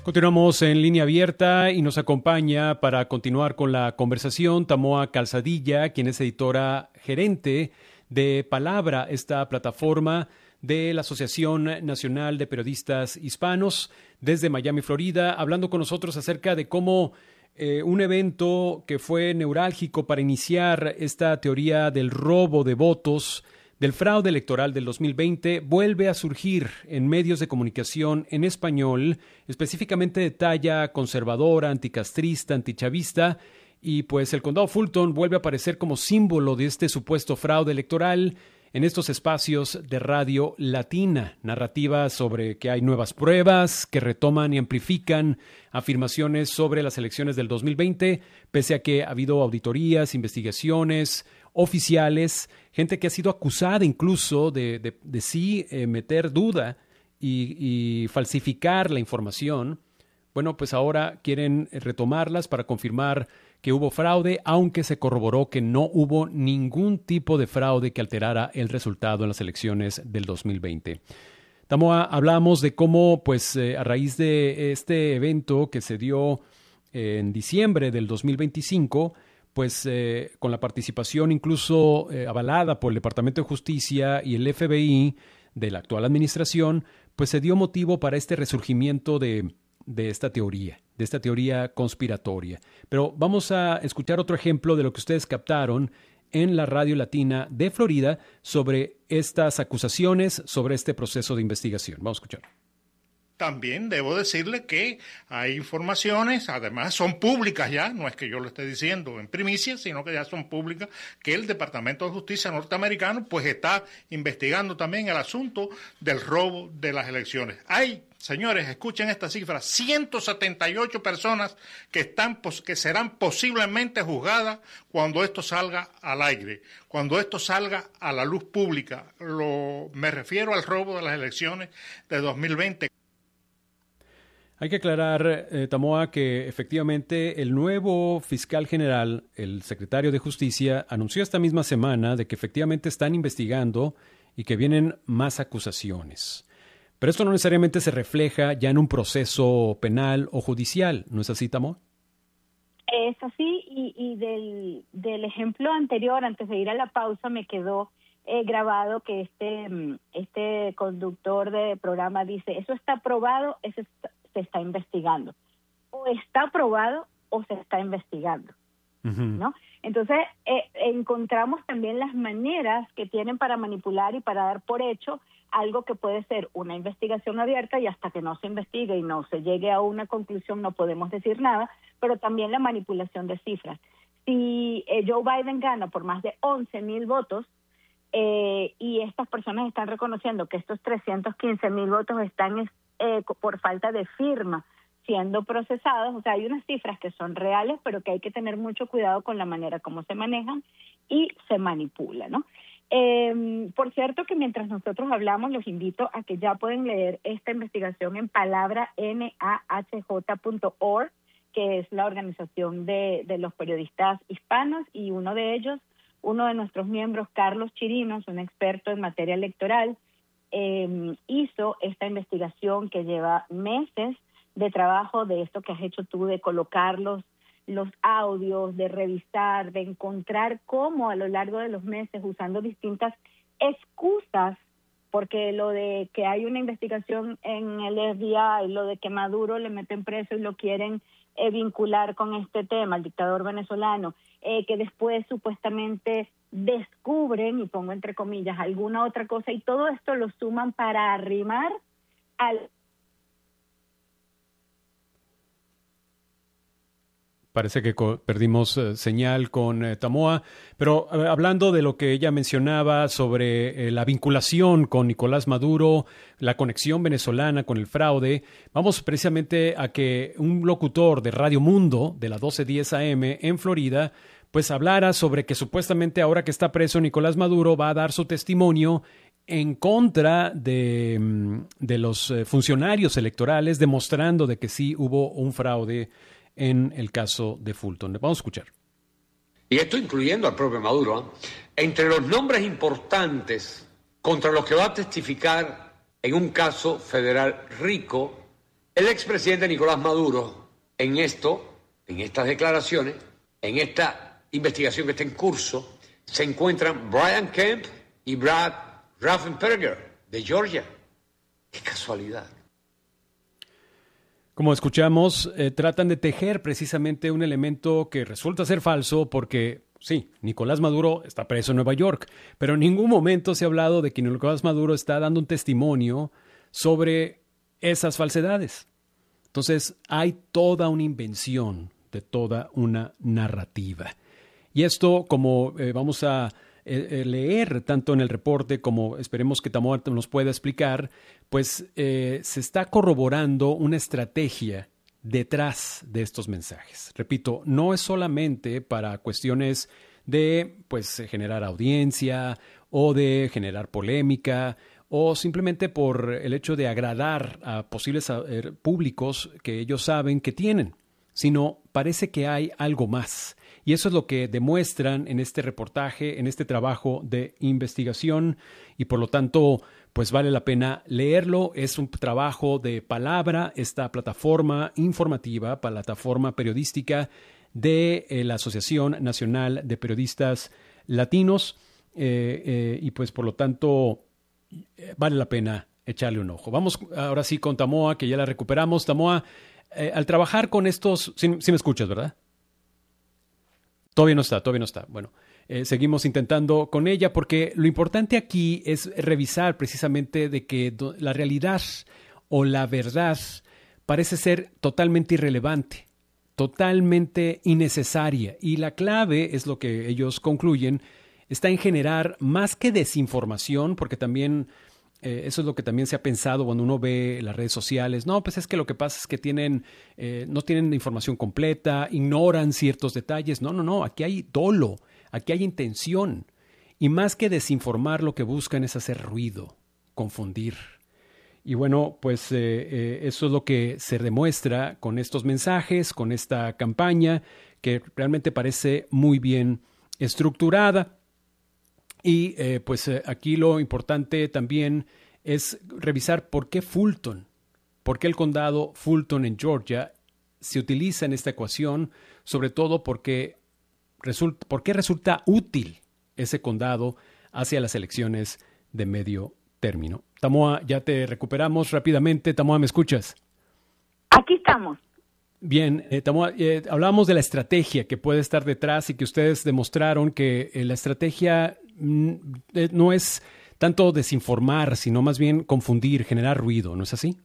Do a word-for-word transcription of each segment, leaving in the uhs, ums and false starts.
Continuamos en línea abierta y nos acompaña para continuar con la conversación Tamoa Calzadilla, quien es editora gerente de Palabra, esta plataforma de la Asociación Nacional de Periodistas Hispanos desde Miami, Florida, hablando con nosotros acerca de cómo eh, un evento que fue neurálgico para iniciar esta teoría del robo de votos, del fraude electoral del dos mil veinte, vuelve a surgir en medios de comunicación en español, específicamente de talla conservadora, anticastrista, antichavista, y pues el condado Fulton vuelve a aparecer como símbolo de este supuesto fraude electoral en estos espacios de radio latina, narrativas sobre que hay nuevas pruebas que retoman y amplifican afirmaciones sobre las elecciones del dos mil veinte, pese a que ha habido auditorías, investigaciones oficiales, gente que ha sido acusada incluso de, de, de sí eh, meter duda y, y falsificar la información. Bueno, pues ahora quieren retomarlas para confirmar que hubo fraude, aunque se corroboró que no hubo ningún tipo de fraude que alterara el resultado en las elecciones del dos mil veinte. Tamoa, hablamos de cómo, pues, eh, a raíz de este evento que se dio eh, en diciembre del dos mil veinticinco, pues eh, con la participación incluso eh, avalada por el Departamento de Justicia y el F B I de la actual administración, pues se dio motivo para este resurgimiento de, de esta teoría, de esta teoría conspiratoria. Pero vamos a escuchar otro ejemplo de lo que ustedes captaron en la Radio Latina de Florida sobre estas acusaciones, sobre este proceso de investigación. Vamos a escuchar. También debo decirle que hay informaciones, además son públicas ya, no es que yo lo esté diciendo en primicia, sino que ya son públicas, que el Departamento de Justicia norteamericano pues está investigando también el asunto del robo de las elecciones. Hay, señores, escuchen esta cifra, ciento setenta y ocho personas que, están, que serán posiblemente juzgadas cuando esto salga al aire, cuando esto salga a la luz pública. Lo, me refiero al robo de las elecciones de dos mil veinte. Hay que aclarar, eh, Tamoa, que efectivamente el nuevo fiscal general, el secretario de Justicia, anunció esta misma semana de que efectivamente están investigando y que vienen más acusaciones. Pero esto no necesariamente se refleja ya en un proceso penal o judicial, ¿no es así, Tamoa? Es así, y, y del, del ejemplo anterior, antes de ir a la pausa, me quedó eh, grabado que este, este conductor de programa dice, eso está probado, eso está, se está investigando. O está aprobado o se está investigando. Uh-huh. ¿No? Entonces, eh, encontramos también las maneras que tienen para manipular y para dar por hecho algo que puede ser una investigación abierta y hasta que no se investigue y no se llegue a una conclusión no podemos decir nada, pero también la manipulación de cifras. Si eh, Joe Biden gana por más de once mil votos, eh, y estas personas están reconociendo que estos trescientos quince mil votos están Eh, por falta de firma siendo procesados, o sea, hay unas cifras que son reales, pero que hay que tener mucho cuidado con la manera como se manejan y se manipula, ¿no? Eh, por cierto que mientras nosotros hablamos, los invito a que ya pueden leer esta investigación en palabra N A H J punto org, que es la organización de, de los periodistas hispanos, y uno de ellos, uno de nuestros miembros, Carlos Chirinos, un experto en materia electoral, Eh, hizo esta investigación que lleva meses de trabajo, de esto que has hecho tú, de colocar los, los audios, de revisar, de encontrar cómo a lo largo de los meses, usando distintas excusas, porque lo de que hay una investigación en el F B I, lo de que Maduro le meten preso y lo quieren eh, vincular con este tema, el dictador venezolano, eh, que después supuestamente descubren, y pongo entre comillas, alguna otra cosa, y todo esto lo suman para arrimar al... Parece que co- perdimos eh, señal con eh, Tamoa, pero eh, hablando de lo que ella mencionaba sobre eh, la vinculación con Nicolás Maduro, la conexión venezolana con el fraude, vamos precisamente a que un locutor de Radio Mundo, de la doce diez A M en Florida, pues hablara sobre que supuestamente ahora que está preso Nicolás Maduro va a dar su testimonio en contra de, de los funcionarios electorales, demostrando de que sí hubo un fraude en el caso de Fulton. Vamos a escuchar. Y esto incluyendo al propio Maduro, ¿eh? Entre los nombres importantes contra los que va a testificar en un caso federal rico El expresidente Nicolás Maduro, en esto, en estas declaraciones, en esta investigación que está en curso, se encuentran Brian Kemp y Brad Raffensperger, de Georgia. ¡Qué casualidad! Como escuchamos, eh, tratan de tejer precisamente un elemento que resulta ser falso porque, sí, Nicolás Maduro está preso en Nueva York, pero en ningún momento se ha hablado de que Nicolás Maduro está dando un testimonio sobre esas falsedades. Entonces, hay toda una invención de toda una narrativa. Y esto, como eh, vamos a eh, leer tanto en el reporte como esperemos que Tamoa nos pueda explicar, pues eh, se está corroborando una estrategia detrás de estos mensajes. Repito, no es solamente para cuestiones de pues, generar audiencia o de generar polémica o simplemente por el hecho de agradar a posibles eh, públicos que ellos saben que tienen, sino parece que hay algo más. Y eso es lo que demuestran en este reportaje, en este trabajo de investigación y por lo tanto, pues vale la pena leerlo. Es un trabajo de palabra, esta plataforma informativa, plataforma periodística de eh, la Asociación Nacional de Periodistas Latinos eh, eh, y pues por lo tanto eh, vale la pena echarle un ojo. Vamos ahora sí con Tamoa, que ya la recuperamos. Tamoa, eh, al trabajar con estos, sí, sí me escuchas, ¿verdad? Todavía no está, todavía no está. Bueno, eh, seguimos intentando con ella porque lo importante aquí es revisar precisamente de que do, la realidad o la verdad parece ser totalmente irrelevante, totalmente innecesaria. Y la clave es lo que ellos concluyen, está en generar más que desinformación, porque también eh, eso es lo que también se ha pensado cuando uno ve las redes sociales. No, pues es que lo que pasa es que tienen, eh, no tienen información completa, ignoran ciertos detalles. No, no, no, aquí hay dolo, aquí hay intención. Y más que desinformar, lo que buscan es hacer ruido, confundir. Y bueno, pues eh, eh, eso es lo que se demuestra con estos mensajes, con esta campaña, que realmente parece muy bien estructurada. Y eh, pues eh, aquí lo importante también es revisar por qué Fulton, por qué el condado Fulton en Georgia se utiliza en esta ecuación, sobre todo porque resulta, por qué resulta útil ese condado hacia las elecciones de medio término. Tamoa, ya te recuperamos rápidamente. Tamoa, ¿me escuchas? Aquí estamos. Bien, eh, Tamoa, eh, hablábamos de la estrategia que puede estar detrás y que ustedes demostraron que eh, la estrategia mm, eh, no es tanto desinformar, sino más bien confundir, generar ruido, ¿no es así?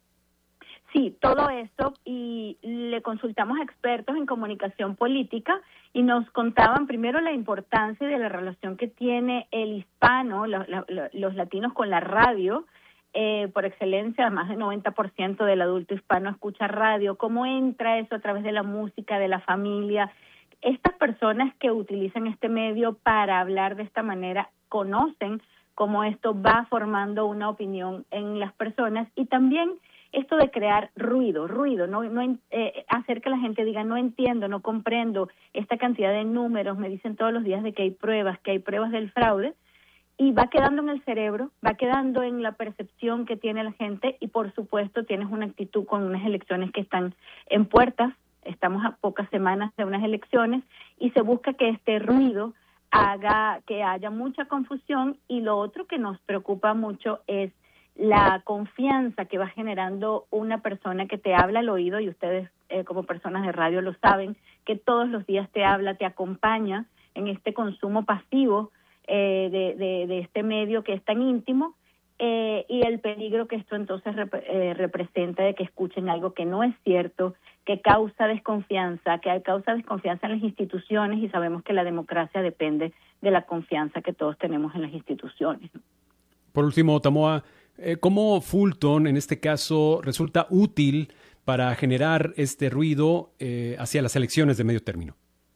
Sí, todo esto, y le consultamos a expertos en comunicación política y nos contaban primero la importancia de la relación que tiene el hispano, los, los latinos con la radio. Eh, por excelencia, más del noventa por ciento del adulto hispano escucha radio. ¿Cómo entra eso a través de la música, de la familia? Estas personas que utilizan este medio para hablar de esta manera conocen cómo esto va formando una opinión en las personas y también esto de crear ruido, ruido, no, no eh, hacer que la gente diga no entiendo, no comprendo esta cantidad de números, me dicen todos los días de que hay pruebas, que hay pruebas del fraude. Y va quedando en el cerebro, va quedando en la percepción que tiene la gente y, por supuesto, tienes una actitud con unas elecciones que están en puertas. Estamos a pocas semanas de unas elecciones y se busca que este ruido haga que haya mucha confusión. Y lo otro que nos preocupa mucho es la confianza que va generando una persona que te habla al oído, y ustedes eh, como personas de radio lo saben, que todos los días te habla, te acompaña en este consumo pasivo Eh, de, de, de este medio que es tan íntimo eh, y el peligro que esto entonces rep eh, representa de que escuchen algo que no es cierto, que causa desconfianza, que causa desconfianza en las instituciones y sabemos que la democracia depende de la confianza que todos tenemos en las instituciones. Por último, Tamoa, eh, ¿cómo Fulton en este caso resulta útil para generar este ruido eh, hacia las elecciones de medio término?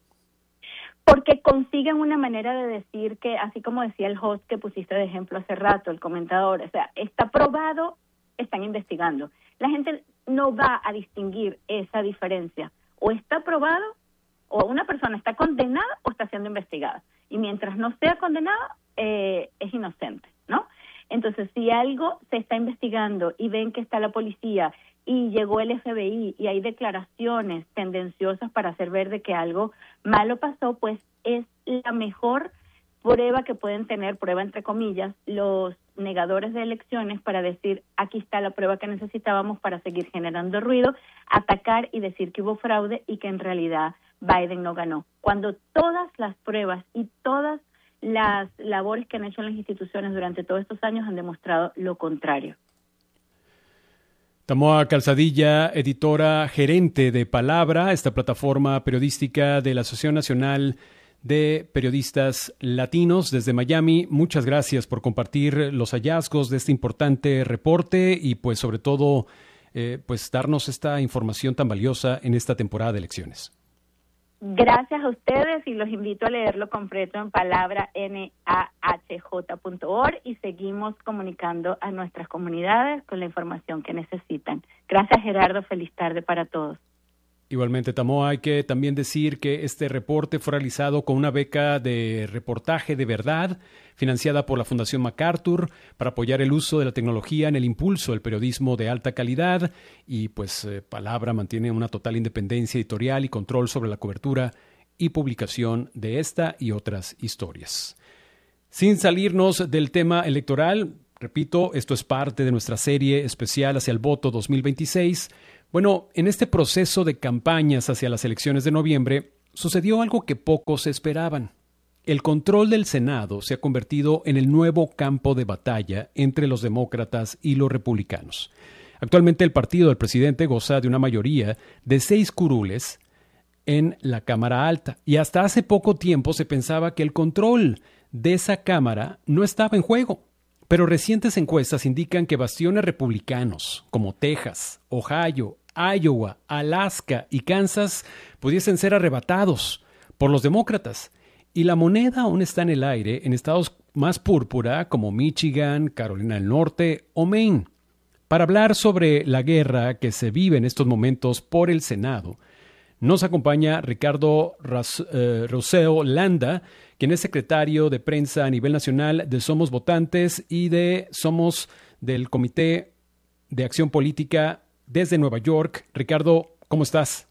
Porque consiguen una manera de decir que, así como decía el host que pusiste de ejemplo hace rato, el comentador, o sea, está probado, están investigando. La gente no va a distinguir esa diferencia. O está probado, o una persona está condenada o está siendo investigada. Y mientras no sea condenada, eh, es inocente, ¿no? Entonces, si algo se está investigando y ven que está la policía y llegó el F B I y hay declaraciones tendenciosas para hacer ver de que algo malo pasó, pues es la mejor prueba que pueden tener, prueba entre comillas, los negadores de elecciones para decir, aquí está la prueba que necesitábamos para seguir generando ruido, atacar y decir que hubo fraude y que en realidad Biden no ganó. Cuando todas las pruebas y todas las labores que han hecho las instituciones durante todos estos años han demostrado lo contrario. Tamoa Calzadilla, editora gerente de Palabra, esta plataforma periodística de la Asociación Nacional de Periodistas Latinos desde Miami. Muchas gracias por compartir los hallazgos de este importante reporte y pues sobre todo eh, pues darnos esta información tan valiosa en esta temporada de elecciones. Gracias a ustedes y los invito a leerlo completo en palabra N A H J punto org y seguimos comunicando a nuestras comunidades con la información que necesitan. Gracias, Gerardo. Feliz tarde para todos. Igualmente, Tamoa, hay que también decir que este reporte fue realizado con una beca de reportaje de verdad financiada por la Fundación MacArthur para apoyar el uso de la tecnología en el impulso del periodismo de alta calidad y pues eh, Palabra mantiene una total independencia editorial y control sobre la cobertura y publicación de esta y otras historias. Sin salirnos del tema electoral, repito, esto es parte de nuestra serie especial hacia el voto dos mil veintiséis. Bueno, en este proceso de campañas hacia las elecciones de noviembre, sucedió algo que pocos esperaban. El control del Senado se ha convertido en el nuevo campo de batalla entre los demócratas y los republicanos. Actualmente el partido del presidente goza de una mayoría de seis curules en la Cámara Alta y hasta hace poco tiempo se pensaba que el control de esa Cámara no estaba en juego. Pero recientes encuestas indican que bastiones republicanos como Texas, Ohio, Iowa, Alaska y Kansas pudiesen ser arrebatados por los demócratas. Y la moneda aún está en el aire en estados más púrpura como Michigan, Carolina del Norte o Maine. Para hablar sobre la guerra que se vive en estos momentos por el Senado, nos acompaña Ricardo Ras, eh, Roseo Landa, quien es secretario de prensa a nivel nacional de Somos Votantes y de Somos del Comité de Acción Política desde Nueva York. Ricardo, ¿cómo estás?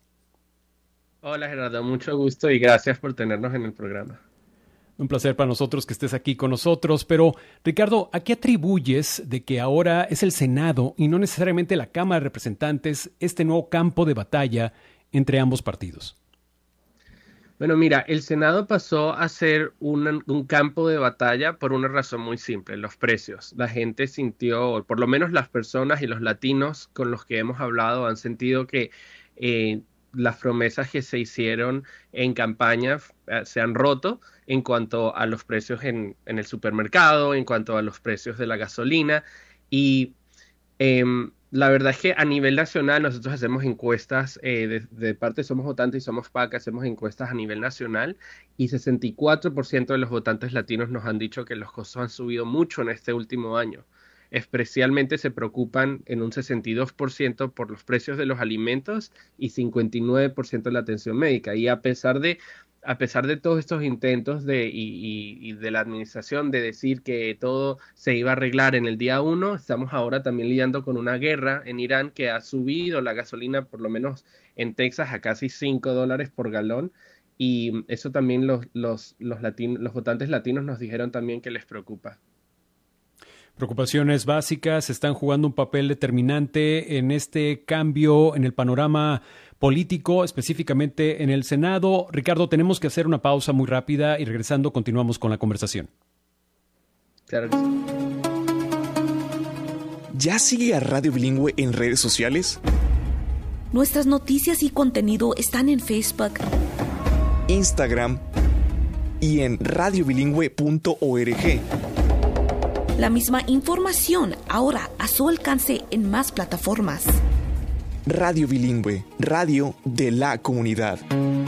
Hola Gerardo, mucho gusto y gracias por tenernos en el programa. Un placer para nosotros que estés aquí con nosotros, pero Ricardo, ¿a qué atribuyes de que ahora es el Senado y no necesariamente la Cámara de Representantes este nuevo campo de batalla entre ambos partidos? Bueno, mira, el Senado pasó a ser un, un campo de batalla por una razón muy simple, los precios. La gente sintió, o por lo menos las personas y los latinos con los que hemos hablado han sentido que eh, las promesas que se hicieron en campaña eh, se han roto en cuanto a los precios en, en el supermercado, en cuanto a los precios de la gasolina y eh, la verdad es que a nivel nacional nosotros hacemos encuestas eh, de, de parte de Somos Votantes y Somos P A C, hacemos encuestas a nivel nacional y sesenta y cuatro por ciento de los votantes latinos nos han dicho que los costos han subido mucho en este último año. Especialmente se preocupan en un sesenta y dos por ciento por los precios de los alimentos y cincuenta y nueve por ciento de la atención médica. Y a pesar de a pesar de todos estos intentos de, y, y, y de la administración de decir que todo se iba a arreglar en el día uno, estamos ahora también lidiando con una guerra en Irán que ha subido la gasolina, por lo menos en Texas, a casi cinco dólares por galón. Y eso también los, los, los, latin, los votantes latinos nos dijeron también que les preocupa. Preocupaciones básicas están jugando un papel determinante en este cambio en el panorama político, específicamente en el Senado. Ricardo, tenemos que hacer una pausa muy rápida y regresando continuamos con la conversación. Claro que sí. ¿Ya sigue a Radio Bilingüe en redes sociales? Nuestras noticias y contenido están en Facebook, Instagram y en radio bilingüe punto org. La misma información ahora a su alcance en más plataformas. Radio Bilingüe, radio de la comunidad.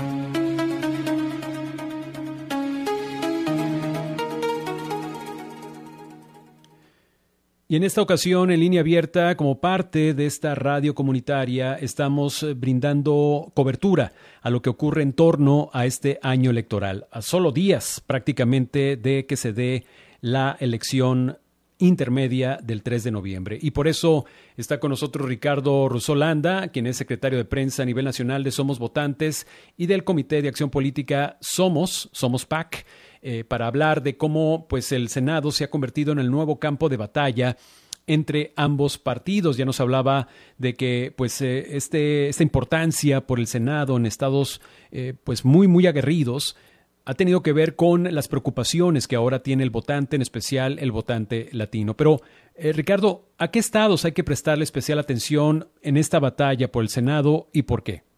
Y en esta ocasión, en línea abierta, como parte de esta radio comunitaria, estamos brindando cobertura a lo que ocurre en torno a este año electoral, a solo días prácticamente de que se dé la elección intermedia del tres de noviembre. Y por eso está con nosotros Ricardo Rusolanda, quien es secretario de prensa a nivel nacional de Somos Votantes y del Comité de Acción Política Somos, Somos P A C, eh, para hablar de cómo pues, el Senado se ha convertido en el nuevo campo de batalla entre ambos partidos. Ya nos hablaba de que pues, eh, este, esta importancia por el Senado en estados eh, pues, muy, muy aguerridos ha tenido que ver con las preocupaciones que ahora tiene el votante, en especial el votante latino. Pero, eh, Ricardo, ¿a qué estados hay que prestarle especial atención en esta batalla por el Senado y por qué?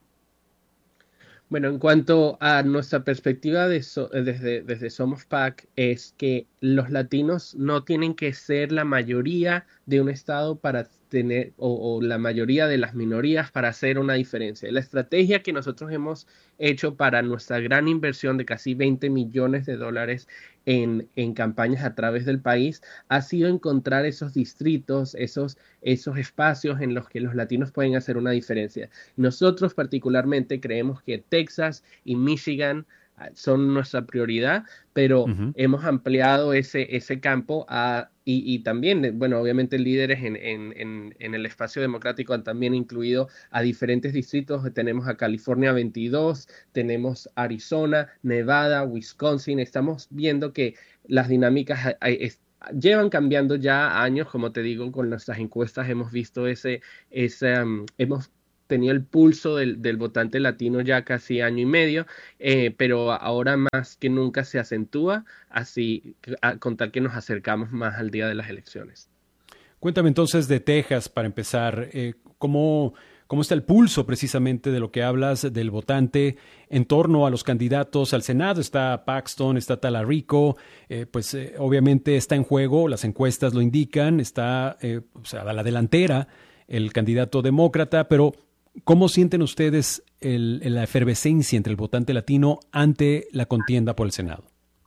Bueno, en cuanto a nuestra perspectiva de so, desde, desde Somos P A C, es que los latinos no tienen que ser la mayoría de un estado para tener, o, o la mayoría de las minorías para hacer una diferencia. La estrategia que nosotros hemos hecho para nuestra gran inversión de casi veinte millones de dólares en, en campañas a través del país ha sido encontrar esos distritos, esos, esos espacios en los que los latinos pueden hacer una diferencia. Nosotros particularmente creemos que Texas y Michigan son nuestra prioridad, pero uh-huh. hemos ampliado ese, ese campo a, y, y también, bueno, obviamente líderes en, en, en, en el espacio democrático han también incluido a diferentes distritos. Tenemos a California veintidós, tenemos Arizona, Nevada, Wisconsin. Estamos viendo que las dinámicas es, llevan cambiando ya años, como te digo, con nuestras encuestas hemos visto ese, ese um, hemos tenía el pulso del, del votante latino ya casi año y medio, eh, pero ahora más que nunca se acentúa, así a contar que nos acercamos más al día de las elecciones. Cuéntame entonces de Texas para empezar, eh, ¿cómo, cómo está el pulso precisamente de lo que hablas del votante en torno a los candidatos al Senado? Está Paxton, está Talarico, eh, pues eh, obviamente está en juego, las encuestas lo indican, está eh, o sea, a la delantera el candidato demócrata, pero ¿cómo sienten ustedes el, la efervescencia entre el votante latino ante la contienda por el Senado?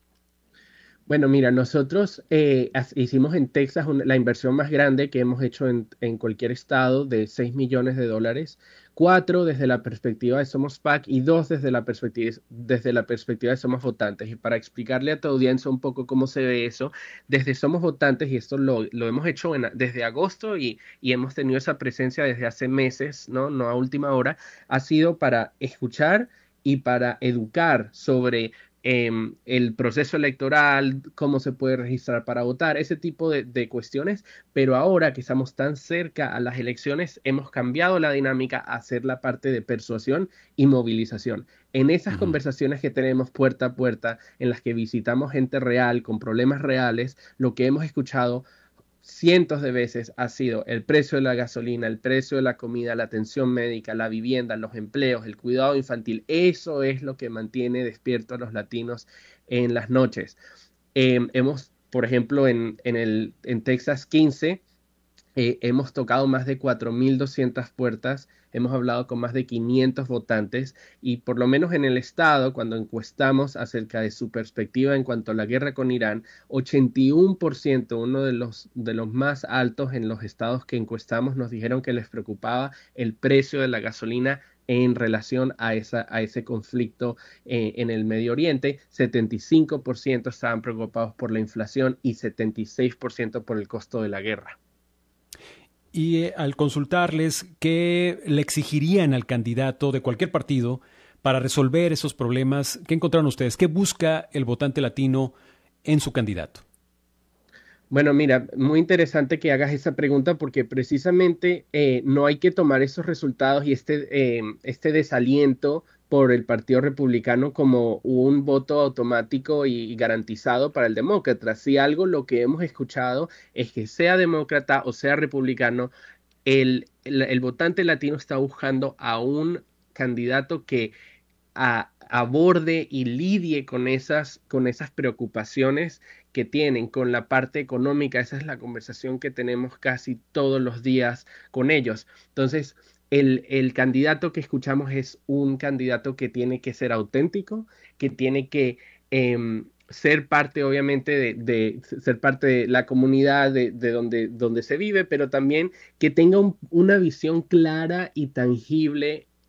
Bueno, mira, nosotros eh, hicimos en Texas una, la inversión más grande que hemos hecho en, en cualquier estado de seis millones de dólares, cuatro desde la perspectiva de Somos P A C y dos desde la perspectiva, desde la perspectiva de Somos Votantes. Y para explicarle a tu audiencia un poco cómo se ve eso, desde Somos Votantes, y esto lo, lo hemos hecho en, desde agosto y, y hemos tenido esa presencia desde hace meses, ¿no? No a última hora, ha sido para escuchar y para educar sobre Eh, el proceso electoral, cómo se puede registrar para votar, ese tipo de, de cuestiones, pero ahora que estamos tan cerca a las elecciones, hemos cambiado la dinámica a hacer la parte de persuasión y movilización. En esas uh-huh. conversaciones que tenemos puerta a puerta, en las que visitamos gente real, con problemas reales, lo que hemos escuchado cientos de veces ha sido el precio de la gasolina, el precio de la comida, la atención médica, la vivienda, los empleos, el cuidado infantil. Eso es lo que mantiene despiertos a los latinos en las noches. Eh, hemos, por ejemplo, en, en, el, en Texas quince, eh, hemos tocado más de cuatro mil doscientas puertas, hemos hablado con más de quinientos votantes y por lo menos en el estado, cuando encuestamos acerca de su perspectiva en cuanto a la guerra con Irán, ochenta y uno por ciento, uno de los, de los más altos en los estados que encuestamos, nos dijeron que les preocupaba el precio de la gasolina en relación a, esa, a ese conflicto eh, en el Medio Oriente. setenta y cinco por ciento estaban preocupados por la inflación y setenta y seis por ciento por el costo de la guerra. Y eh, al consultarles, ¿qué le exigirían al candidato de cualquier partido para resolver esos problemas? ¿Qué encontraron ustedes? ¿Qué busca el votante latino en su candidato? Bueno, mira, muy interesante que hagas esa pregunta porque precisamente eh, no hay que tomar esos resultados y este, eh, este desaliento por el Partido Republicano como un voto automático y garantizado para el demócrata. Si algo lo que hemos escuchado es que sea demócrata o sea republicano, el, el, el votante latino está buscando a un candidato que a, aborde y lidie con esas, con esas preocupaciones que tienen con la parte económica. Esa es la conversación que tenemos casi todos los días con ellos. Entonces, El, el candidato que escuchamos es un candidato que tiene que ser auténtico, que tiene que eh, ser parte, obviamente, de, de ser parte de la comunidad de, de donde, donde se vive, pero también que tenga un, una visión clara y tangible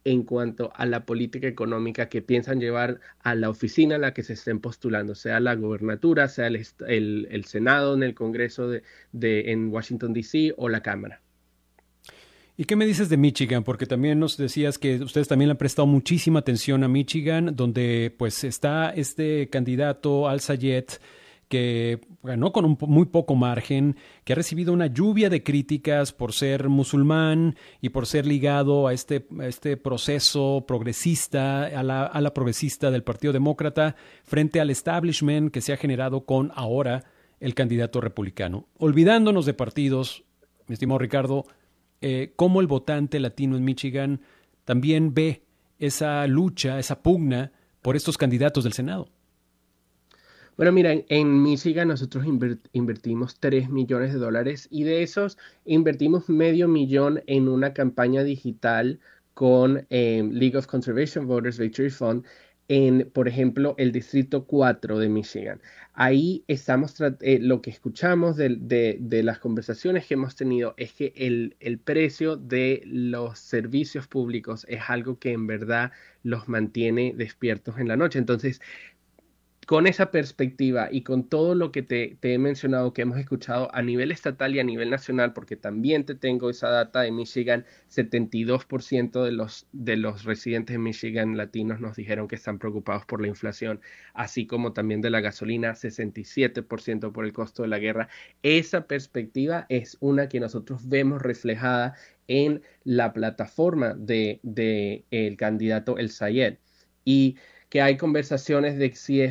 en cuanto a la política económica que piensan llevar a la oficina a la que se estén postulando, sea la gobernatura, sea el, el, el Senado en el Congreso de, de, en Washington, D C o la Cámara. ¿Y qué me dices de Michigan? Porque también nos decías que ustedes también le han prestado muchísima atención a Michigan, donde pues está este candidato Al-Sayed, que ganó con un muy poco margen, que ha recibido una lluvia de críticas por ser musulmán y por ser ligado a este, a este proceso progresista, a la, a la progresista del Partido Demócrata, frente al establishment que se ha generado con ahora el candidato republicano. Olvidándonos de partidos, mi estimado Ricardo, eh, cómo el votante latino en Michigan también ve esa lucha, esa pugna por estos candidatos del Senado. Bueno, mira, en, en Michigan nosotros invert, invertimos tres millones de dólares y de esos invertimos medio millón en una campaña digital con eh, League of Conservation Voters Victory Fund en, por ejemplo, el Distrito cuatro de Michigan. Ahí estamos, eh, lo que escuchamos de, de, de las conversaciones que hemos tenido es que el, el precio de los servicios públicos es algo que en verdad los mantiene despiertos en la noche. Entonces, con esa perspectiva y con todo lo que te, te he mencionado que hemos escuchado a nivel estatal y a nivel nacional, porque también te tengo esa data de Michigan, setenta y dos por ciento de los, de los residentes de Michigan latinos nos dijeron que están preocupados por la inflación, así como también de la gasolina, sesenta y siete por ciento por el costo de la guerra. Esa perspectiva es una que nosotros vemos reflejada en la plataforma de, de el candidato El Sayed. Y que hay conversaciones de si es